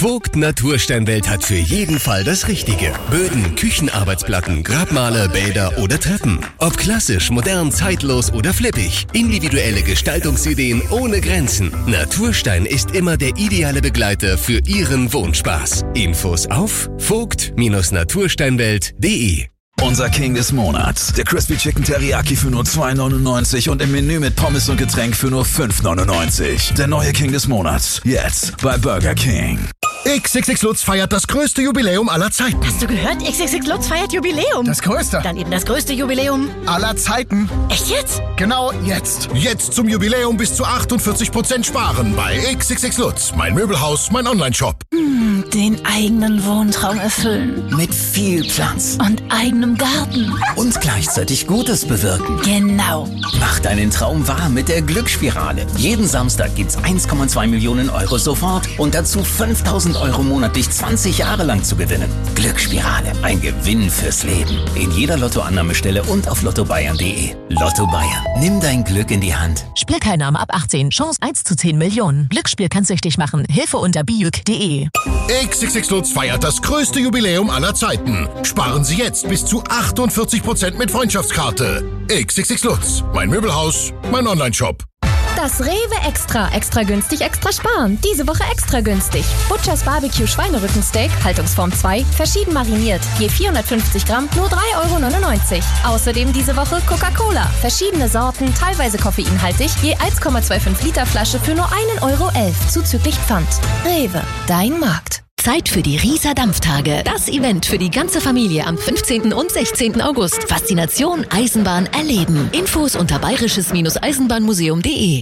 Vogt Natursteinwelt hat für jeden Fall das Richtige. Böden, Küchenarbeitsplatten, Grabmaler, Bäder oder Treppen. Ob klassisch, modern, zeitlos oder flippig. Individuelle Gestaltungsideen ohne Grenzen. Naturstein ist immer der ideale Begleiter für Ihren Wohnspaß. Infos auf vogt-natursteinwelt.de. Unser King des Monats. Der Crispy Chicken Teriyaki für nur 2,99 und im Menü mit Pommes und Getränk für nur 5,99. Der neue King des Monats. Jetzt bei Burger King. XXX Lutz feiert das größte Jubiläum aller Zeiten. Hast du gehört? XXX Lutz feiert Jubiläum. Das größte. Dann eben das größte Jubiläum aller Zeiten. Echt jetzt? Genau jetzt. Jetzt zum Jubiläum bis zu 48% sparen bei XXX Lutz. Mein Möbelhaus, mein Onlineshop. Den eigenen Wohntraum erfüllen. Mit viel Platz. Und eigenem Garten. Und gleichzeitig Gutes bewirken. Genau. Mach deinen Traum wahr mit der Glücksspirale. Jeden Samstag gibt's 1,2 Millionen Euro sofort und dazu 5.000 Euro monatlich 20 Jahre lang zu gewinnen. Glücksspirale. Ein Gewinn fürs Leben. In jeder Lottoannahmestelle und auf lottobayern.de. Lotto Bayern. Nimm dein Glück in die Hand. Spielteilnahme ab 18. Chance 1 zu 10 Millionen. Glücksspiel kann süchtig machen. Hilfe unter biuk.de. XXX Lutz feiert das größte Jubiläum aller Zeiten. Sparen Sie jetzt bis zu 48% mit Freundschaftskarte. XXX Lutz. Mein Möbelhaus, mein Onlineshop. Das Rewe Extra. Extra günstig, extra sparen. Diese Woche extra günstig. Butchers Barbecue Schweinerückensteak, Haltungsform 2, verschieden mariniert. Je 450 Gramm, nur 3,99 €. Außerdem diese Woche Coca-Cola. Verschiedene Sorten, teilweise koffeinhaltig, je 1,25 Liter Flasche für nur 1,11 € zuzüglich Pfand. Rewe, dein Markt. Zeit für die Riesa Dampftage. Das Event für die ganze Familie am 15. und 16. August. Faszination Eisenbahn erleben. Infos unter bayerisches-eisenbahnmuseum.de.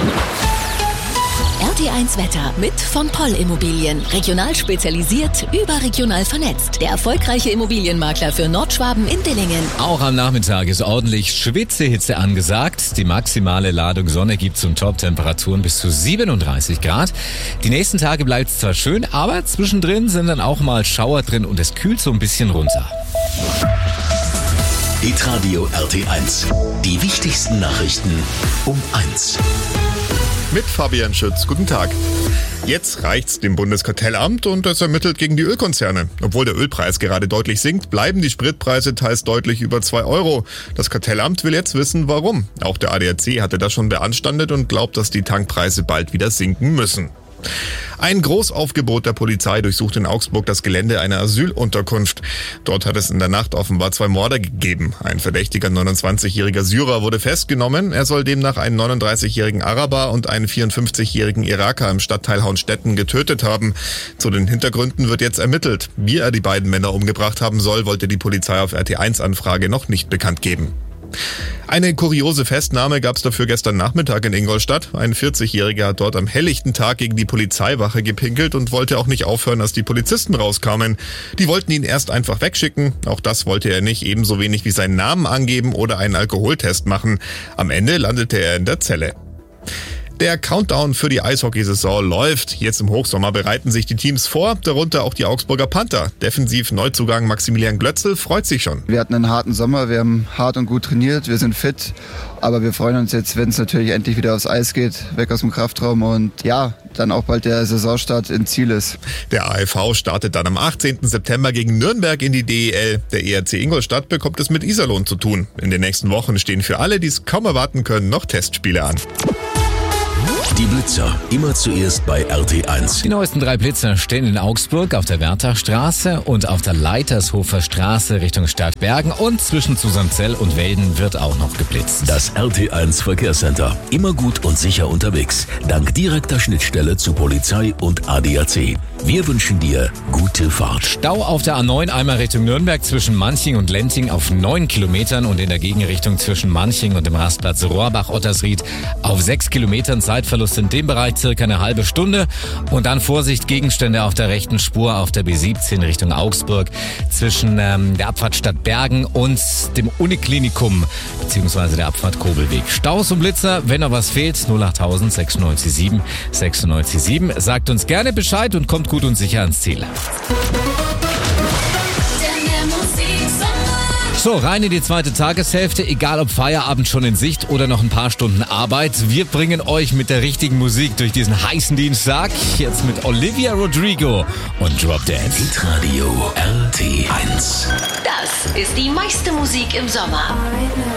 RT1 Wetter mit von Poll Immobilien. Regional spezialisiert, überregional vernetzt. Der erfolgreiche Immobilienmakler für Nordschwaben in Dillingen. Auch am Nachmittag ist ordentlich Schwitzehitze angesagt. Die maximale Ladung Sonne gibt zum Top-Temperaturen bis zu 37 Grad. Die nächsten Tage bleibt es zwar schön, aber zwischendrin sind dann auch mal Schauer drin und es kühlt so ein bisschen runter. Hitradio RT1. Die wichtigsten Nachrichten um 1. Mit Fabian Schütz. Guten Tag. Jetzt reicht's dem Bundeskartellamt und es ermittelt gegen die Ölkonzerne. Obwohl der Ölpreis gerade deutlich sinkt, bleiben die Spritpreise teils deutlich über 2 €. Das Kartellamt will jetzt wissen, warum. Auch der ADAC hatte das schon beanstandet und glaubt, dass die Tankpreise bald wieder sinken müssen. Ein Großaufgebot der Polizei durchsucht in Augsburg das Gelände einer Asylunterkunft. Dort hat es in der Nacht offenbar 2 Morde gegeben. Ein verdächtiger 29-jähriger Syrer wurde festgenommen. Er soll demnach einen 39-jährigen Araber und einen 54-jährigen Iraker im Stadtteil Hauenstetten getötet haben. Zu den Hintergründen wird jetzt ermittelt. Wie er die beiden Männer umgebracht haben soll, wollte die Polizei auf RT1-Anfrage noch nicht bekannt geben. Eine kuriose Festnahme gab es dafür gestern Nachmittag in Ingolstadt. Ein 40-Jähriger hat dort am helllichten Tag gegen die Polizeiwache gepinkelt und wollte auch nicht aufhören, als die Polizisten rauskamen. Die wollten ihn erst einfach wegschicken. Auch das wollte er nicht, ebenso wenig wie seinen Namen angeben oder einen Alkoholtest machen. Am Ende landete er in der Zelle. Der Countdown für die Eishockeysaison läuft. Jetzt im Hochsommer bereiten sich die Teams vor, darunter auch die Augsburger Panther. Defensiv-Neuzugang Maximilian Glötzl freut sich schon. Wir hatten einen harten Sommer, wir haben hart und gut trainiert, wir sind fit. Aber wir freuen uns jetzt, wenn es natürlich endlich wieder aufs Eis geht, weg aus dem Kraftraum und ja, dann auch bald der Saisonstart in Ziel ist. Der AEV startet dann am 18. September gegen Nürnberg in die DEL. Der ERC Ingolstadt bekommt es mit Iserlohn zu tun. In den nächsten Wochen stehen für alle, die es kaum erwarten können, noch Testspiele an. Die Blitzer, immer zuerst bei RT1. Die neuesten 3 Blitzer stehen in Augsburg auf der Wertachstraße und auf der Leitershofer Straße Richtung Stadtbergen und zwischen Susanzell und Welden wird auch noch geblitzt. Das RT1 Verkehrscenter. Immer gut und sicher unterwegs. Dank direkter Schnittstelle zu Polizei und ADAC. Wir wünschen dir gute Fahrt. Stau auf der A9 einmal Richtung Nürnberg zwischen Manching und Lenting auf 9 Kilometern und in der Gegenrichtung zwischen Manching und dem Rastplatz Rohrbach-Ottersried auf 6 Kilometern. Zeitverlust in dem Bereich circa eine halbe Stunde. Und dann Vorsicht, Gegenstände auf der rechten Spur auf der B17 Richtung Augsburg zwischen der Abfahrt Stadtbergen und dem Uniklinikum bzw. der Abfahrt Kobelweg. Staus und Blitzer, wenn noch was fehlt, 08000 697 697. Sagt uns gerne Bescheid und kommt gut und sicher ans Ziel. So, rein in die zweite Tageshälfte, egal ob Feierabend schon in Sicht oder noch ein paar Stunden Arbeit. Wir bringen euch mit der richtigen Musik durch diesen heißen Dienstag. Jetzt mit Olivia Rodrigo und Drop Dance. Hitradio RT1. Das ist die meiste Musik im Sommer.